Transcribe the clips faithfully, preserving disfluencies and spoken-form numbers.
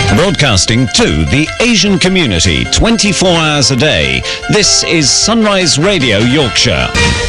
Broadcasting to the Asian community twenty-four hours a day, this is Sunrise Radio Yorkshire.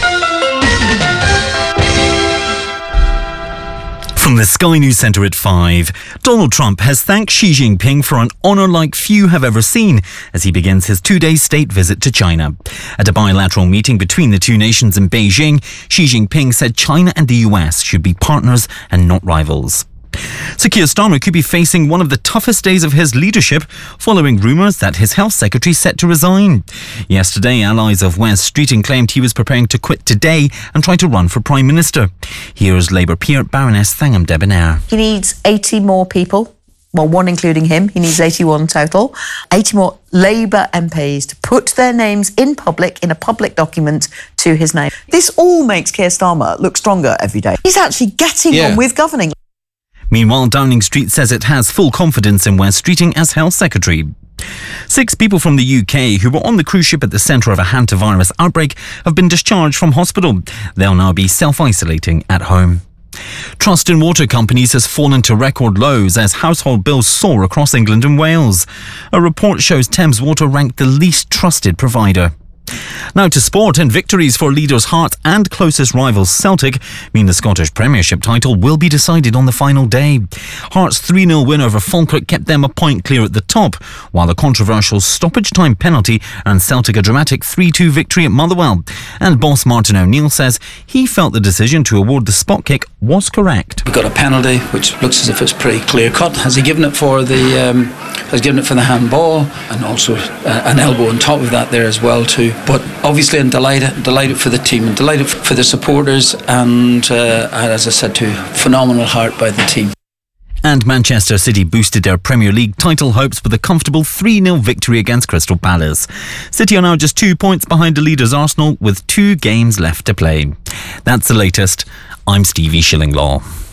From the Sky News Centre at five, Donald Trump has thanked Xi Jinping for an honour like few have ever seen as he begins his two-day state visit to China. At a bilateral meeting between the two nations in Beijing, Xi Jinping said China and the U S should be partners and not rivals. Sir Keir Starmer could be facing one of the toughest days of his leadership following rumours that his health secretary is set to resign. Yesterday, allies of Wes Streeting claimed he was preparing to quit today and try to run for Prime Minister. Here's Labour peer Baroness Thanam Debonair. He needs eighty more people. Well, one including him. He needs eighty-one total. eighty more Labour M Ps to put their names in public, in a public document to his name. This all makes Keir Starmer look stronger every day. He's actually getting yeah. on with governing. Meanwhile, Downing Street says it has full confidence in Wes Streeting as Health Secretary. Six people from the U K who were on the cruise ship at the centre of a hantavirus outbreak have been discharged from hospital. They'll now be self-isolating at home. Trust in water companies has fallen to record lows as household bills soar across England and Wales. A report shows Thames Water ranked the least trusted provider. Now to sport, and victories for leaders Hearts and closest rivals Celtic mean the Scottish Premiership title will be decided on the final day. Hearts' three nil win over Falkirk kept them a point clear at the top, while the controversial stoppage time penalty earned Celtic a dramatic three two victory at Motherwell. And boss Martin O'Neill says he felt the decision to award the spot kick was correct. We got a penalty which looks as if it's pretty clear cut. Has he given it for the um, has given it for the handball, and also uh, an elbow on top of that there as well too. But obviously I'm delighted, delighted for the team and delighted for the supporters, and uh, as I said too, phenomenal heart by the team. And Manchester City boosted their Premier League title hopes with a comfortable three nil victory against Crystal Palace. City are now just two points behind the leaders Arsenal with two games left to play. That's the latest. I'm Stevie Shillinglaw.